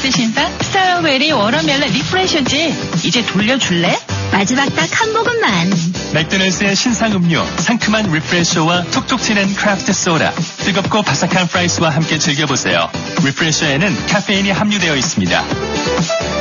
신상 스트로베리 워터멜론 리프레셔지. 이제 돌려줄래? 마지막 딱 한 모금만. 맥도날드의 신상 음료, 상큼한 리프레셔와 톡톡 튀는 크래프트 소다, 뜨겁고 바삭한 프라이스와 함께 즐겨보세요. 리프레셔에는 카페인이 함유되어 있습니다.